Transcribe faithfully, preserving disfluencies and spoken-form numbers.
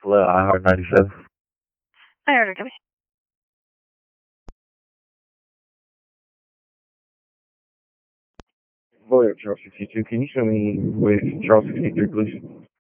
Hello, iHeart ninety-seven. I ordered them. Boy, Charles sixty-two. Can you show me with Charles sixty-three, please?